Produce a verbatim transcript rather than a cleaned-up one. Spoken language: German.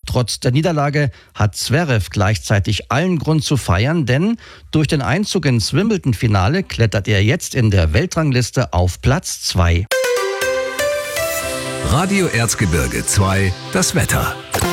Trotz der Niederlage hat Zverev gleichzeitig allen Grund zu feiern, denn durch den Einzug ins Wimbledon-Finale klettert er jetzt in der Weltrangliste auf Platz zwei. Radio Erzgebirge zwei, das Wetter.